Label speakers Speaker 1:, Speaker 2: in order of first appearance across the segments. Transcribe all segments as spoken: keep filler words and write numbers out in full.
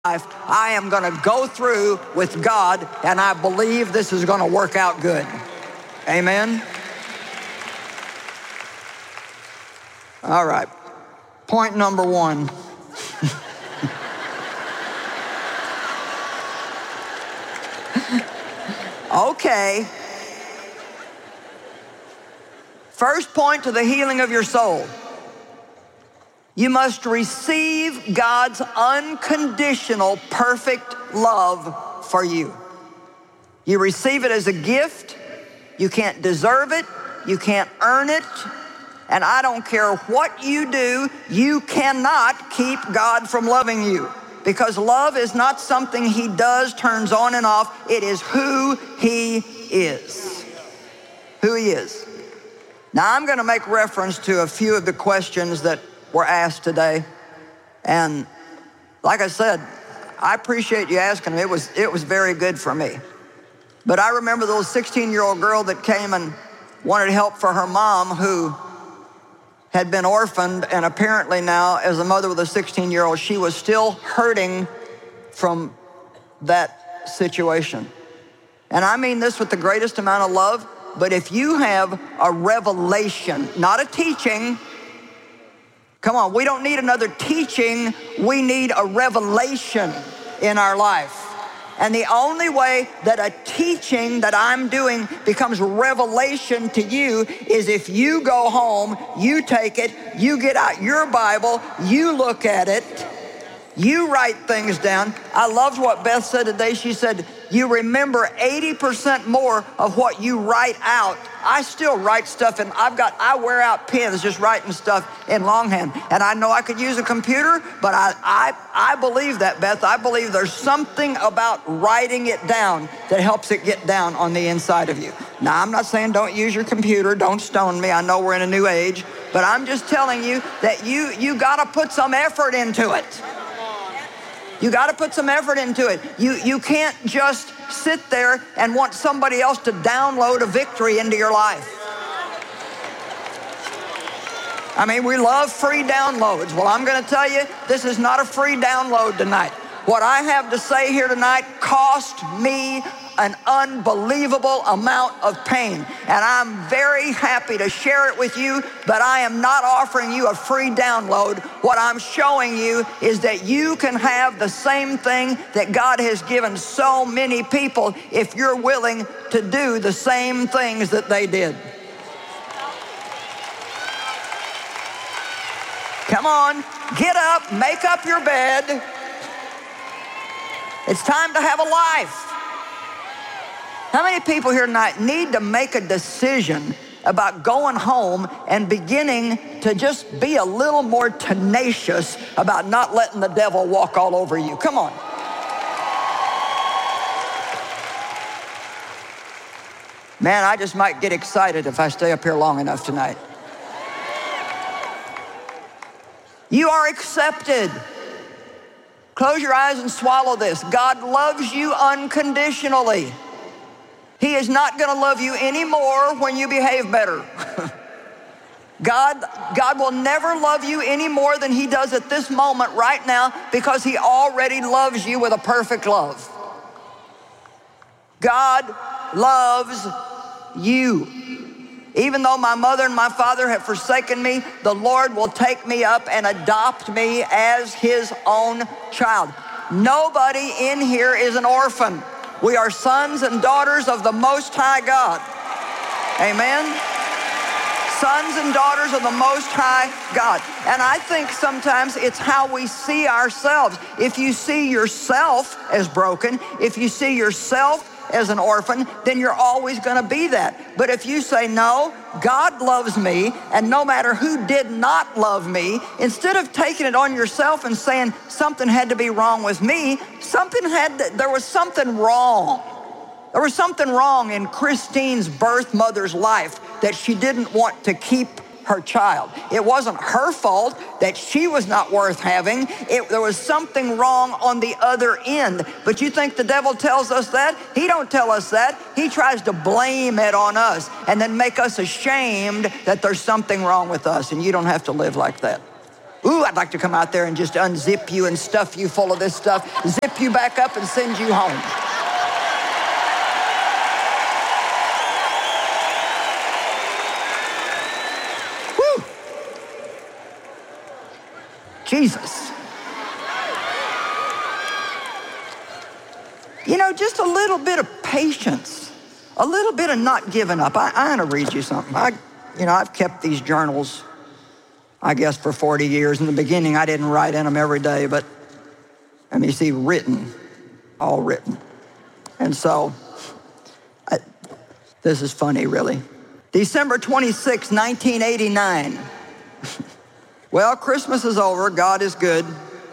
Speaker 1: life, I am going to go through with God, and I believe this is going to work out good. Amen? All right. Point number one. Okay. First point to the healing of your soul. You must receive God's unconditional, perfect love for you. You receive it as a gift. You can't deserve it. You can't earn it. And I don't care what you do, you cannot keep God from loving you. Because love is not something he does, turns on and off. It is who he is. Who he is. Now, I'm going to make reference to a few of the questions that were asked today. And like I said, I appreciate you asking them. It was, it was very good for me. But I remember the little sixteen-year-old girl that came and wanted help for her mom, who had been orphaned, and apparently now, as a mother with a sixteen-year-old, she was still hurting from that situation. And I mean this with the greatest amount of love, but if you have a revelation, not a teaching, come on, we don't need another teaching, we need a revelation in our life. And the only way that a teaching that I'm doing becomes revelation to you is if you go home, you take it, you get out your Bible, you look at it, you write things down. I loved what Beth said today. She said, you remember eighty percent more of what you write out. I still write stuff, and I've got, I wear out pens just writing stuff in longhand. And I know I could use a computer, but I, I, I believe that, Beth. I believe there's something about writing it down that helps it get down on the inside of you. Now, I'm not saying don't use your computer, don't stone me. I know we're in a new age, but I'm just telling you that you, you gotta put some effort into it. You got to put some effort into it. You, you can't just sit there and want somebody else to download a victory into your life. I mean, we love free downloads. Well, I'm going to tell you, this is not a free download tonight. What I have to say here tonight cost me an unbelievable amount of pain. And I'm very happy to share it with you, but I am not offering you a free download. What I'm showing you is that you can have the same thing that God has given so many people if you're willing to do the same things that they did. Come on, get up, make up your bed. It's time to have a life. How many people here tonight need to make a decision about going home and beginning to just be a little more tenacious about not letting the devil walk all over you? Come on. Man, I just might get excited if I stay up here long enough tonight. You are accepted. Close your eyes and swallow this. God loves you unconditionally. He is not going to love you anymore when you behave better. God, God will never love you any more than he does at this moment right now, because he already loves you with a perfect love. God loves you. Even though my mother and my father have forsaken me, the Lord will take me up and adopt me as his own child. Nobody in here is an orphan. We are sons and daughters of the Most High God. Amen? Sons and daughters of the Most High God. And I think sometimes it's how we see ourselves. If you see yourself as broken, if you see yourself as an orphan, then you're always going to be that. But if you say, no, God loves me, and no matter who did not love me, instead of taking it on yourself and saying something had to be wrong with me, something had to, there was something wrong. There was something wrong in Christine's birth mother's life that she didn't want to keep her child. It wasn't her fault that she was not worth having. It, there was something wrong on the other end. But you think the devil tells us that? He don't tell us that. He tries to blame it on us and then make us ashamed that there's something wrong with us, and you don't have to live like that. Ooh, I'd like to come out there and just unzip you and stuff you full of this stuff, zip you back up and send you home. Woo! Jesus. You know, just a little bit of patience, a little bit of not giving up. I, I want to read you something. I, you know, I've kept these journals, I guess, for forty years. In the beginning, I didn't write in them every day, but, I mean, you see, written, all written. And so, I, this is funny, really. December twenty-sixth, nineteen eighty-nine. Well, Christmas is over. God is good.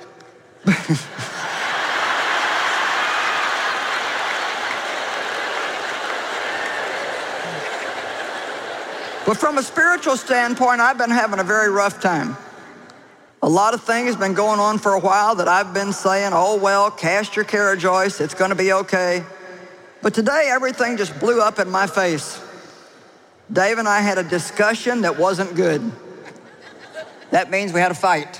Speaker 1: But from a spiritual standpoint, I've been having a very rough time. A lot of things have been going on for a while that I've been saying, oh, well, cast your care, Joyce, it's going to be okay. But today, everything just blew up in my face. Dave and I had a discussion that wasn't good. That means we had a fight.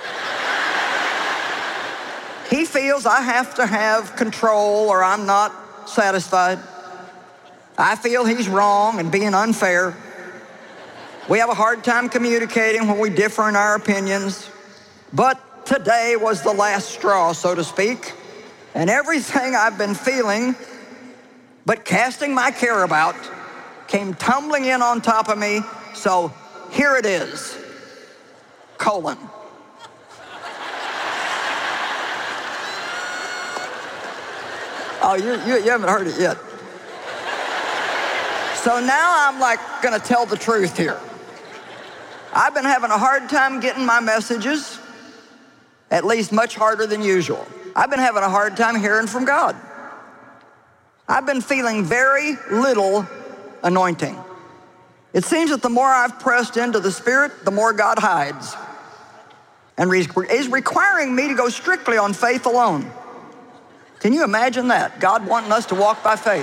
Speaker 1: He feels I have to have control or I'm not satisfied. I feel he's wrong and being unfair. We have a hard time communicating when we differ in our opinions. But today was the last straw, so to speak. And everything I've been feeling, but casting my care about, came tumbling in on top of me. So here it is, colon. Oh, you, you, you haven't heard it yet. So now I'm like gonna tell the truth here. I've been having a hard time getting my messages, at least much harder than usual. I've been having a hard time hearing from God. I've been feeling very little anointing. It seems that the more I've pressed into the Spirit, the more God hides and is requiring me to go strictly on faith alone. Can you imagine that? God wanting us to walk by faith.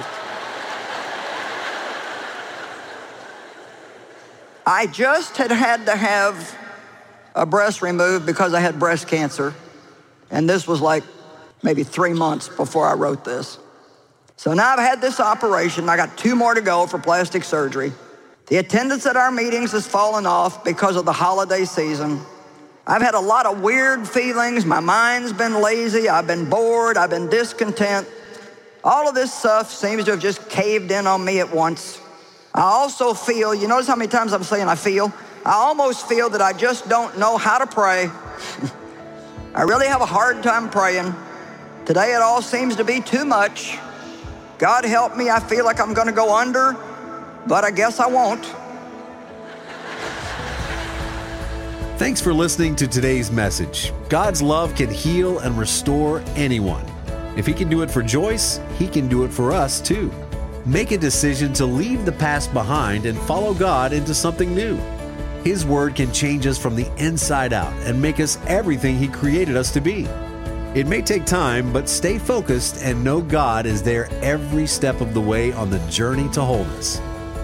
Speaker 1: I just had had to have a breast removed because I had breast cancer. And this was like maybe three months before I wrote this. So now I've had this operation. I got two more to go for plastic surgery. The attendance at our meetings has fallen off because of the holiday season. I've had a lot of weird feelings. My mind's been lazy. I've been bored. I've been discontent. All of this stuff seems to have just caved in on me at once. I also feel, you notice how many times I'm saying I feel? I almost feel that I just don't know how to pray. I really have a hard time praying. Today it all seems to be too much. God help me, I feel like I'm gonna go under, but I guess I won't.
Speaker 2: Thanks for listening to today's message. God's love can heal and restore anyone. If He can do it for Joyce, He can do it for us too. Make a decision to leave the past behind and follow God into something new. His Word can change us from the inside out and make us everything He created us to be. It may take time, but stay focused and know God is there every step of the way on the journey to wholeness.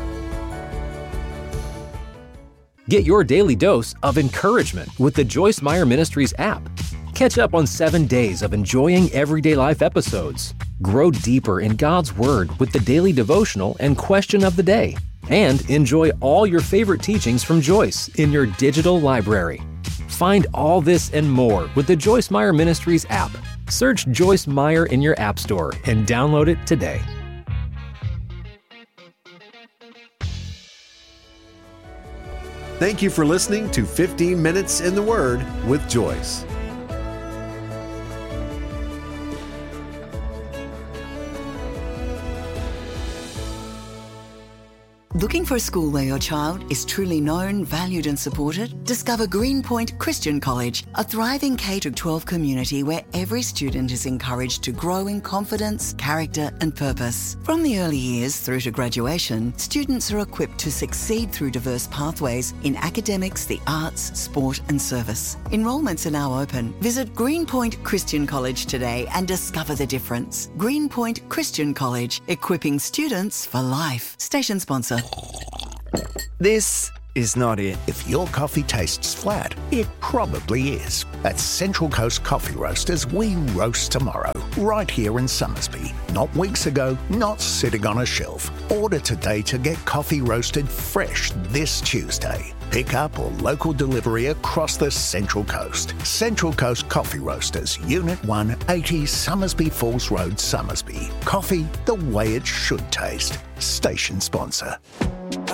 Speaker 3: Get your daily dose of encouragement with the Joyce Meyer Ministries app. Catch up on seven days of enjoying everyday life episodes. Grow deeper in God's Word with the daily devotional and question of the day. And enjoy all your favorite teachings from Joyce in your digital library. Find all this and more with the Joyce Meyer Ministries app. Search Joyce Meyer in your app store and download it today.
Speaker 2: Thank you for listening to fifteen minutes in the Word with Joyce.
Speaker 4: Looking for a school where your child is truly known, valued and supported? Discover Greenpoint Christian College, a thriving K through twelve community where every student is encouraged to grow in confidence, character and purpose. From the early years through to graduation, students are equipped to succeed through diverse pathways in academics, the arts, sport and service. Enrollments are now open. Visit Greenpoint Christian College today and discover the difference. Greenpoint Christian College, equipping students for life. Station sponsor.
Speaker 5: This is not it.
Speaker 6: If your coffee tastes flat, it probably is. At Central Coast Coffee Roasters, we roast tomorrow, right here in Somersby. Not weeks ago, not sitting on a shelf. Order today to get coffee roasted fresh this Tuesday. Pick up or local delivery across the Central Coast. Central Coast Coffee Roasters, Unit one eighty Somersby Falls Road, Somersby. Coffee the way it should taste. Station sponsor.